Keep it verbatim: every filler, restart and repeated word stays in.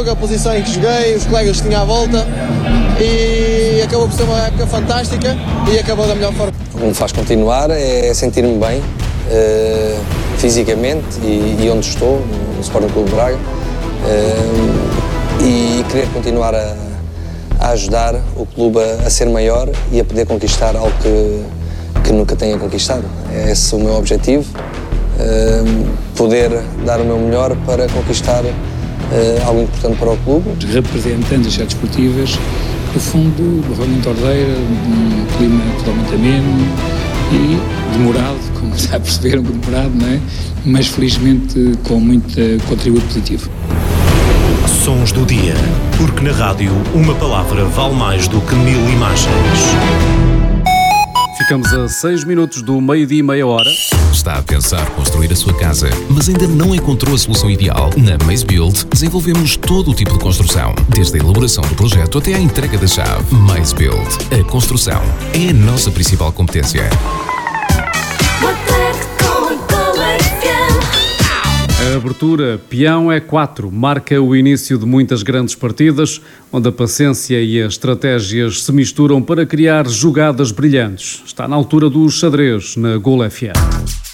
jogo, a posição em que joguei, os colegas que tinha à volta, e acabou por ser uma época fantástica e acabou da melhor forma. O que me faz continuar é sentir-me bem uh, fisicamente e, e onde estou, no Sporting Clube de Braga, uh, e querer continuar a, a ajudar o clube a, a ser maior e a poder conquistar algo que, que nunca tenha conquistado. É esse o meu objetivo, uh, poder dar o meu melhor para conquistar uh, algo importante para o clube. Representantes das desportivas, no fundo, Barrolho Ordeira, um clima totalmente ameno e demorado, como já perceberam, demorado, não é? Mas felizmente com muito contributo positivo. Sons do dia, porque na rádio uma palavra vale mais do que mil imagens. Ficamos a seis minutos do meio-dia e meia hora. Está a pensar construir a sua casa, mas ainda não encontrou a solução ideal? Na Maze Build desenvolvemos todo o tipo de construção, desde a elaboração do projeto até à entrega da chave. Maze Build. A construção é a nossa principal competência. A abertura Peão é quatro marca o início de muitas grandes partidas, onde a paciência e as estratégias se misturam para criar jogadas brilhantes. Está na altura do xadrez na Gol F M.